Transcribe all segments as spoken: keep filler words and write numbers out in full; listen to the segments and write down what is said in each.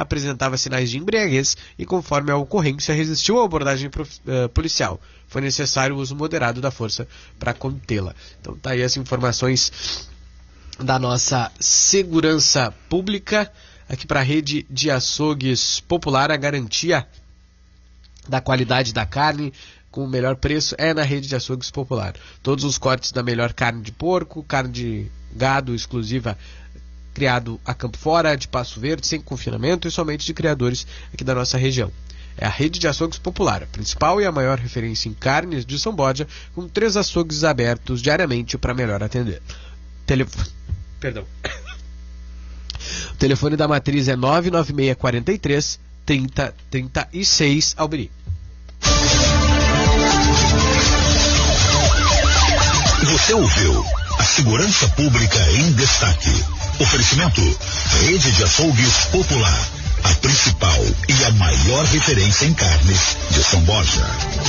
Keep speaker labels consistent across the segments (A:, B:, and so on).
A: apresentava sinais de embriaguez e, conforme a ocorrência, resistiu à abordagem prof, uh, policial. Foi necessário o uso moderado da força para contê-la. Então tá aí as informações da nossa segurança pública. Aqui para a rede de açougues popular, a garantia da qualidade da carne com o melhor preço é na rede de açougues popular. Todos os cortes da melhor carne de porco, carne de gado exclusiva criado a campo fora, de Passo Verde, sem confinamento e somente de criadores aqui da nossa região. É a rede de açougues popular, a principal e a maior referência em carnes de São Borja, com três açougues abertos diariamente para melhor atender. Telefone... Perdão. O telefone da matriz é nove nove seis quatro três, trinta, trinta e seis, Alberi.
B: Você ouviu a segurança pública em destaque. Oferecimento Rede de Açougues Popular, a principal e a maior referência em carnes de São Borja.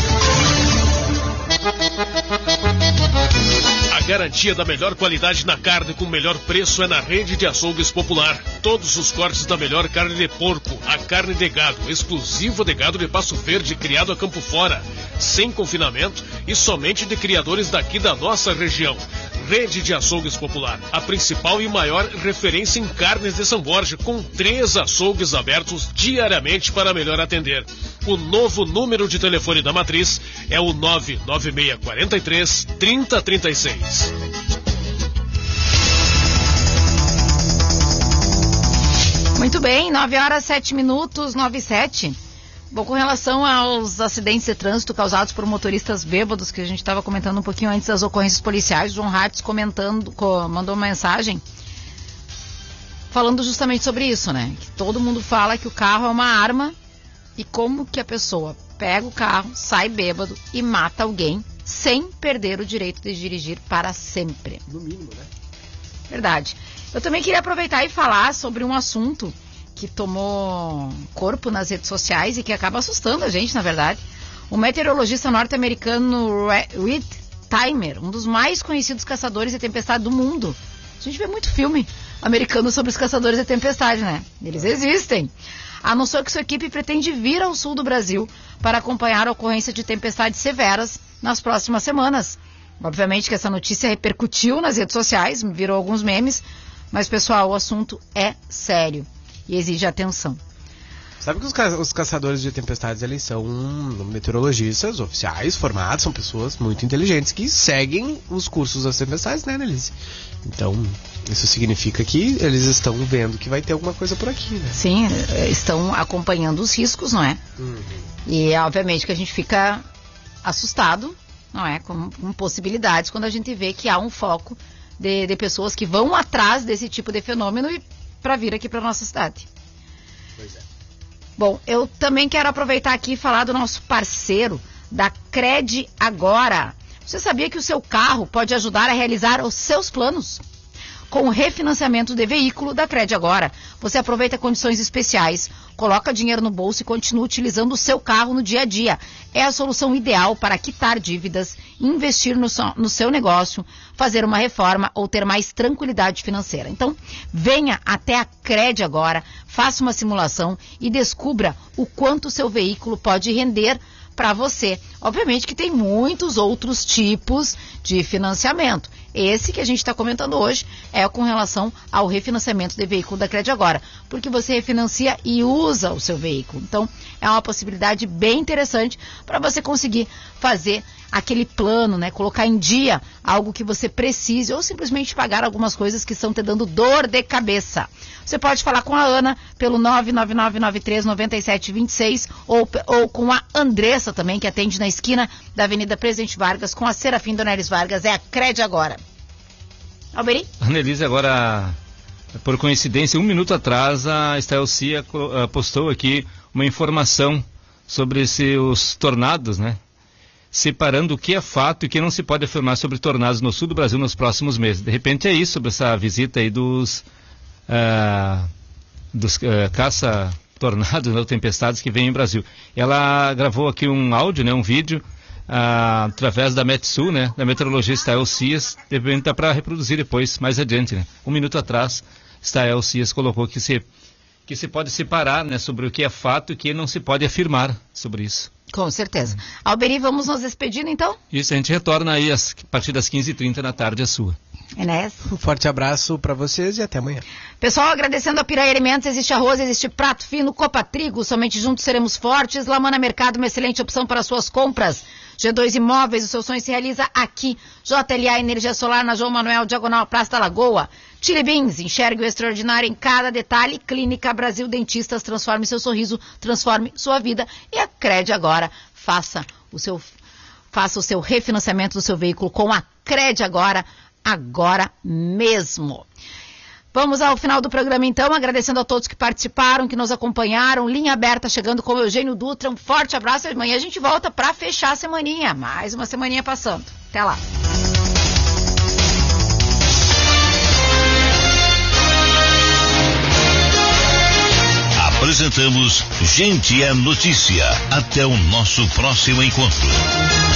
C: A garantia da melhor qualidade na carne com o melhor preço é na Rede de Açougues Popular. Todos os cortes da melhor carne de porco, a carne de gado, exclusivo de gado de Passo Verde, criado a campo fora, sem confinamento e somente de criadores daqui da nossa região. Rede de Açougues Popular, a principal e maior referência em carnes de São Borja, com três açougues abertos diariamente para melhor atender. O novo número de telefone da matriz é o nove nove seis quatro três, trinta, trinta e seis.
D: Muito bem, nove horas, sete minutos, nove e sete. Bom, com relação aos acidentes de trânsito causados por motoristas bêbados, que a gente estava comentando um pouquinho antes das ocorrências policiais, o João Hartz comentando, co- mandou uma mensagem falando justamente sobre isso, né? Que todo mundo fala que o carro é uma arma e como que a pessoa pega o carro, sai bêbado e mata alguém sem perder o direito de dirigir para sempre.
A: No mínimo, né?
D: Verdade. Eu também queria aproveitar e falar sobre um assunto que tomou corpo nas redes sociais e que acaba assustando a gente, na verdade. O meteorologista norte-americano Reed Timer, um dos mais conhecidos caçadores de tempestade do mundo. A gente vê muito filme americano sobre os caçadores de tempestade, né? Eles existem. Anunciou que sua equipe pretende vir ao sul do Brasil para acompanhar a ocorrência de tempestades severas nas próximas semanas. Obviamente que essa notícia repercutiu nas redes sociais, virou alguns memes, mas, pessoal, o assunto é sério e exige atenção.
A: Sabe que os, ca- os caçadores de tempestades, eles são meteorologistas oficiais, formados, são pessoas muito inteligentes que seguem os cursos das tempestades, né, Nelise? Então, isso significa que eles estão vendo que vai ter alguma coisa por aqui, né?
D: Sim, estão acompanhando os riscos, não é?
A: Uhum.
D: E, obviamente, que a gente fica assustado, não é? Com, com possibilidades quando a gente vê que há um foco de, de pessoas que vão atrás desse tipo de fenômeno e para vir aqui para nossa cidade.
A: Pois é.
D: Bom, eu também quero aproveitar aqui e falar do nosso parceiro da Cred Agora. Você sabia que o seu carro pode ajudar a realizar os seus planos? Com o refinanciamento de veículo da Cred Agora, você aproveita condições especiais, coloca dinheiro no bolso e continua utilizando o seu carro no dia a dia. É a solução ideal para quitar dívidas, investir no, so, no seu negócio, fazer uma reforma ou ter mais tranquilidade financeira. Então, venha até a Cred Agora, faça uma simulação e descubra o quanto o seu veículo pode render para você. Obviamente que tem muitos outros tipos de financiamento. Esse que a gente está comentando hoje é com relação ao refinanciamento de veículo da Cred Agora, porque você refinancia e usa o seu veículo. Então, é uma possibilidade bem interessante para você conseguir fazer aquele plano, né? Colocar em dia algo que você precise ou simplesmente pagar algumas coisas que estão te dando dor de cabeça. Você pode falar com a Ana pelo nove nove nove nove três nove sete dois seis ou, ou com a Andressa também, que atende na esquina da Avenida Presidente Vargas com a Serafim Donelis Vargas. É a Cred Agora. Alberi?
E: Annelise, agora, por coincidência, um minuto atrás, a Estelcia postou aqui uma informação sobre esse, os tornados, né? Separando o que é fato e o que não se pode afirmar sobre tornados no sul do Brasil nos próximos meses. De repente é isso, sobre essa visita aí dos, uh, dos uh, caça-tornados, né, tempestades que vêm em Brasil. Ela gravou aqui um áudio, né, um vídeo, uh, através da Metsul, né, da meteorologista Elcias. De repente dá para reproduzir depois, mais adiante, né. Um minuto atrás, Stael Cias colocou que se que se pode separar, né, sobre o que é fato e o que não se pode afirmar sobre isso.
D: Com certeza. Alberi, vamos nos despedindo então?
E: Isso, a gente retorna aí às, a partir das quinze e trinta da tarde, a sua.
D: Enéas.
A: Um forte abraço para vocês e até amanhã.
D: Pessoal, agradecendo a Piraí Alimentos, existe arroz, existe prato fino, Copa Trigo, somente juntos seremos fortes. Lamana Mercado, uma excelente opção para suas compras. G dois Imóveis, o seu sonho se realiza aqui. J L A Energia Solar na João Manuel, diagonal Praça da Lagoa. Chili Beans, enxergue o extraordinário em cada detalhe. Clínica Brasil Dentistas, transforme seu sorriso, transforme sua vida. E a Cred Agora, faça o seu, faça o seu refinanciamento do seu veículo com a Cred Agora, agora mesmo. Vamos ao final do programa então, agradecendo a todos que participaram, que nos acompanharam. Linha aberta chegando com o Eugênio Dutra. Um forte abraço. Amanhã a gente volta para fechar a semaninha. Mais uma semaninha passando. Até lá.
B: Apresentamos Gente é Notícia. Até o nosso próximo encontro.